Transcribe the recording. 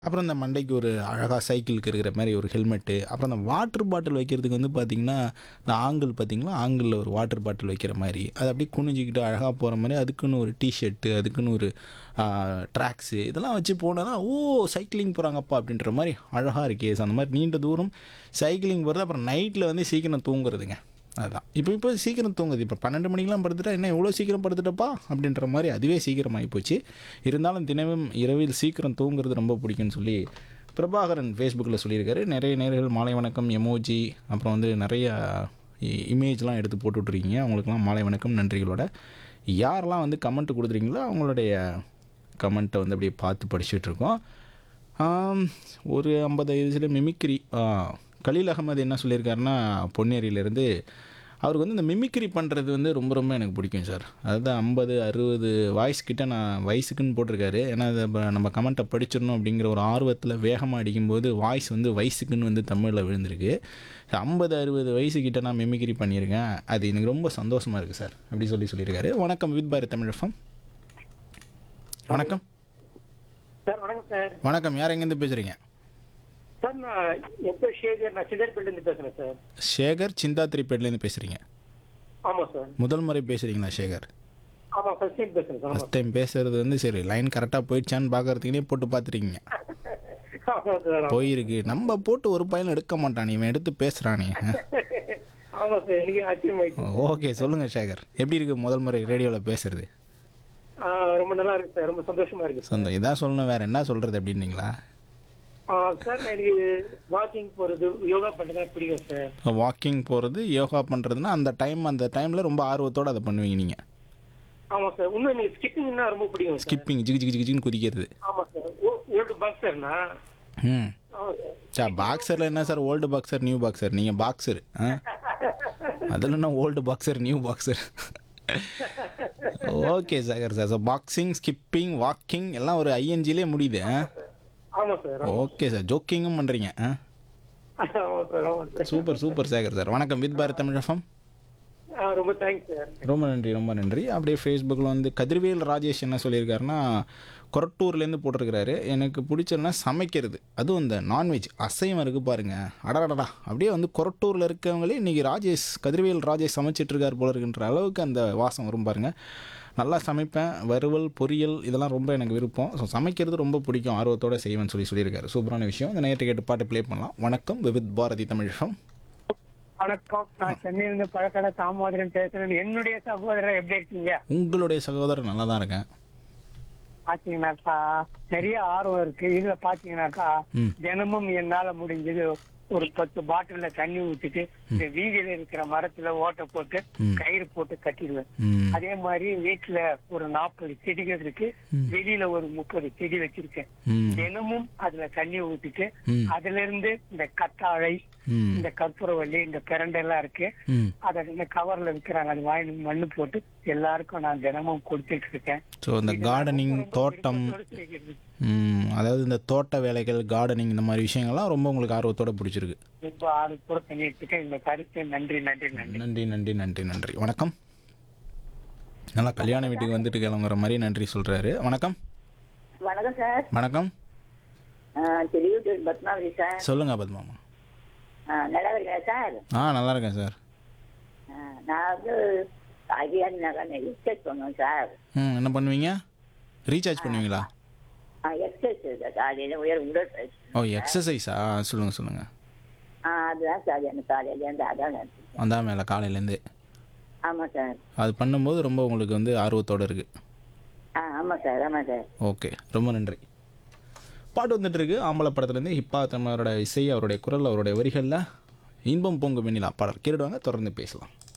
அப்புறம் இந்த மண்டைக்கு ஒரு அழகா சைக்கிளுக்கு இருக்கிற மாரி ஒரு ஹெல்மெட்டு, அப்புறம் அந்த வாட்டர் பாட்டில் வைக்கிறதுக்கு வந்து பார்த்தீங்கன்னா, இந்த ஆங்கிள் பார்த்தீங்களா, ஆங்கிள்ல ஒரு வாட்டர் பாட்டில் வைக்கிற மாரி, அது அப்படியே குனிஞ்சுக்கிட்டு அழகா போற மாரி, அதுக்குன்னு ஒரு ஷர்ட்டு, அதுக்குன்னு ஒரு ட்ராக்ஸு இதெல்லாம் வச்சு போனா தான், "ஓ! சைக்கிளிங் போறாங்கப்பா" அப்படின்ற மாரி அழகா இருக்கே. ஸோ அந்த மாரி நீண்ட தூரம் சைக்கிளிங் போறது, அப்புறம் நைட்ல வந்து சீக்கிரம் தூங்குறதுங்க. அதுதான். இப்போ சீக்கிரம் தூங்குது. இப்போ 12 மணிக்கெல்லாம் படுத்துட்டா, "என்ன இவ்வளோ சீக்கிரம் படுத்துட்டப்பா?" அப்படின்ற மாரி அதுவே சீக்கிரம் ஆயிப்போச்சு. இருந்தாலும் தினமும் இரவில் சீக்கிரம் தூங்குறது ரொம்ப பிடிக்கும்னு சொல்லி பிரபாகரன் ஃபேஸ்புக்கில் சொல்லியிருக்காரு. நிறைய நேயர்கள் மாலை வணக்கம், எமோஜி, அப்புறம் வந்து நிறைய இமேஜ்லாம் எடுத்து போட்டுட்ருக்கீங்க. அவங்களுக்கெல்லாம் மாலை வணக்கம் நன்றிகளோட. யாரெல்லாம் வந்து கமெண்ட் கொடுக்குறீங்களோ அவங்களுடைய கமெண்ட்டை வந்து அப்படியே பார்த்து படிச்சுட்ருக்கோம். ஒரு 50 வயசுல மிமிக்ரி கலீல் அகமது என்ன சொல்லியிருக்காருன்னா, பொன்னேரியிலேருந்து அவருக்கு வந்து இந்த மிமிக்ரி பண்ணுறது வந்து ரொம்ப ரொம்ப எனக்கு பிடிக்கும் சார். அதுதான் 50, 60 வாய்ஸ் கிட்ட நான் வயசுக்குன்னு போட்டிருக்காரு. ஏன்னா அதை நம்ம கமெண்ட்டை படிச்சிடணும் அப்படிங்கிற ஒரு ஆர்வத்தில் வேகமாக அடிக்கும்போது வாய்ஸ் வந்து வயசுக்குன்னு வந்து தமிழில் விழுந்திருக்கு. 50, 60 வயசு கிட்ட நான் மிமிக்ரி பண்ணியிருக்கேன். அது எனக்கு ரொம்ப சந்தோஷமாக இருக்குது சார். அப்படி சொல்லியிருக்காரு. வணக்கம் வித் பாரத் தமிழ் எஃப்எம். வணக்கம். சார் வணக்கம் சார். வணக்கம். யார் எங்கேருந்து பேசுகிறீங்க? சார் நான் என் பேர் சேகர், நான் சிதர்பேட்லேருந்து பேசுகிறேன் சார். சேகர் சிந்தாத்திரிப்பேட்லேருந்து பேசுகிறீங்க. ஆமாம் சார். முதல் முறை பேசுகிறீங்களா சேகர்? ஆமாம் ஃபர்ஸ்ட் டைம் பேசுகிறேன் சார். ஃபஸ்ட் டைம் பேசுகிறது வந்து சரி லைன் கரெக்டாக போயிடுச்சான்னு பார்க்கறதுக்குனே போட்டு பார்த்துருக்கீங்க. ஆமாம் சார். போயிருக்கு. நம்ம போட்டு ஒரு பையன் எடுக்க மாட்டான், இவன் எடுத்து பேசுகிறானே. ஆமாம் சார், எனக்கு ஆச்சரியமாயிடுச்சு. ஓகே, சொல்லுங்கள் சேகர். எப்படி இருக்குது முதல் முறை ரேடியோவில் பேசுறது? ரொம்ப நல்லா இருக்கு சார், ரொம்ப சந்தோஷமா இருக்கு சார். சொந்தம் இதான் சொல்லணும், வேறு என்ன சொல்கிறது அப்படின்னீங்களா? சார் எனக்கு வாக்கிங் போகிறது, யோகா பண்ணுறதா பிடிக்கும் சார். வாக்கிங் போகிறது, யோகா பண்ணுறதுன்னா அந்த டைமில் ரொம்ப ஆர்வத்தோடு அதை பண்ணுவீங்க நீங்கள்? ஆமாம் சார். இன்னும் எனக்கு ஸ்கிப்பிங்னா ரொம்ப பிடிக்கும் சார். ஸ்கிப்பிங் ஜிகு ஜிகு ஜிகுன்னு குதிக்கிறது. ஆமாம் சார். ஓல்டு பாக்ஸர்னா. ம் ஆமாம் சார். சார் பாக்ஸரில் என்ன sir old boxer new boxer? நீங்கள் பாக்ஸர். அதில் என்ன old boxer new boxer? Okay Sagar sir. So boxing, skipping, walking எல்லாம் ஒரு ஐஎன்ஜிலே முடியுது. ஆமாம் சார். Okay sir. ஜோக்கிங்கும் பண்ணுறீங்க. ஆமாம் சார். ஆமாம் சார். Super Sekar sir. வணக்கம் வித் பாரத் தமிழ் எஃப்எம். ரொம்ப தேங்க்ஸ் சார். ரொம்ப நன்றி. அப்படியே ஃபேஸ்புக்கில் வந்து கதிர்வேல் ராஜேஷ் என்ன சொல்லியிருக்காருன்னா, கொரட்டூர்லேருந்து போட்டிருக்கிறாரு. எனக்கு பிடிச்சதுன்னா சமைக்கிறது, அதுவும் இந்த நான்வெஜ் அசைவம் இருக்குது பாருங்கள், அடடடா அப்படியே வந்து கொரட்டூரில் இருக்கவங்களே இன்றைக்கி கதிர்வேல் ராஜேஷ் சமைச்சிட்ருக்கார் போல இருக்குன்ற அளவுக்கு அந்த வாசம் வரும் பாருங்கள். நல்லா சமைப்பேன். வறுவல், பொரியல் இதெல்லாம் ரொம்ப எனக்கு விருப்பம். ஸோ சமைக்கிறது ரொம்ப பிடிக்கும், ஆர்வத்தோடு செய்வேன்னு சொல்லியிருக்காரு. சூப்பரான விஷயம். இந்த நேரத்தை கேட்டு பாட்டு ப்ளே பண்ணலாம். வணக்கம் வித் பாரதி தமிழ் எஃப்எம். வணக்கம், நான் சென்னையிலிருந்து பழக்கடை தாமோதரன் பேசுறேன். என்னுடைய சகோதரர் எப்படி இருக்கீங்க? உங்களுடைய சகோதரர் நல்லா தான் இருக்கேன். பாத்தீங்கன்னாக்கா நிறைய ஆர்வம் இருக்கு. இதுல பாத்தீங்கன்னாக்கா தினமும் என்னால முடிஞ்சது ஒரு 10 பாட்டில்ல தண்ணி ஊத்திட்டு இந்த வீதியில இருக்கிற மரத்துல ஓட்டை போட்டு கயிறு போட்டு கட்டிடுவேன். அதே மாதிரி வீட்டுல ஒரு 40 செடிகள் இருக்கு, வெளியில ஒரு 30 செடி வச்சிருக்கேன். தினமும் அதுல தண்ணி ஊத்திட்டு அதுல இருந்து இந்த கத்தாழை, இந்த கற்பூரவள்ளி, இந்த பிரண்டெல்லாம் இருக்கு, அத இந்த கவர்ல விற்கிறாங்க, அது வாங்கி மண்ணு போட்டு எல்லாருக்கும் நான் தினமும் கொடுத்துட்டு இருக்கேன். ஸோ இந்த கார்டனிங், தோட்டம், அதாவது இந்த தோட்ட வேலைகள், கார்டனிங் இந்த மாதிரி விஷயங்கள்லாம் ரொம்ப உங்களுக்கு ஆர்வத்தோட பிடிச்சிருக்கு. ரொம்ப ஆர்வத்தோட பண்ணிட்டு இருக்கேன். இந்த கருத்து நன்றி நன்றி நன்றி நன்றி நன்றி நன்றி நன்றி. வணக்கம். நல்லா கல்யாண வீட்டுக்கு வந்துட்டு கிளம்புற மாதிரி நன்றி சொல்கிறாரு. வணக்கம். வணக்கம் சார். வணக்கம். திருவிட்டூர் பத்மாவதி சார். சொல்லுங்கள் பத்மாமா. நல்லா இருக்கேன் சார். நல்லா இருக்கேன் சார். நான் வந்து ஐடியான் நகர் எக்ஸசைஸ் பண்ணுவேன் சார். என்ன பண்ணுவீங்க? ரீசார்ஜ் பண்ணுவீங்களா? எக்ஸசைஸ் காலையில் உடற்பயிற்சி. எக்ஸசைஸா? சொல்லுங்கள். அதுதான் சார் எனக்கு காலையிலேருந்து அதான் மேலே காலையிலேருந்து. ஆமாம் சார். அது பண்ணும்போது ரொம்ப உங்களுக்கு வந்து ஆர்வத்தோடு இருக்குது. ஆமாம் சார். ஓகே, ரொம்ப நன்றி. பாட்டு வந்துட்டு இருக்கு ஆம்பளை படத்துலேருந்து. ஹிப்பா தமிழரோட இசை, அவருடைய குரல், அவருடைய வரிகளில் இன்பம் பொங்கு வெண்ணிலா பாடல் கேட்டுடுவாங்க. தொடர்ந்து பேசலாம்.